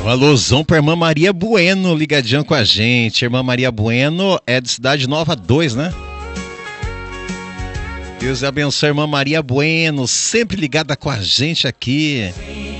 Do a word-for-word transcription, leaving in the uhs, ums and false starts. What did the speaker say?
Um alusão pra irmã Maria Bueno, ligadinha com a gente. Irmã Maria Bueno é de Cidade Nova dois, né? Deus abençoe a irmã Maria Bueno, sempre ligada com a gente aqui.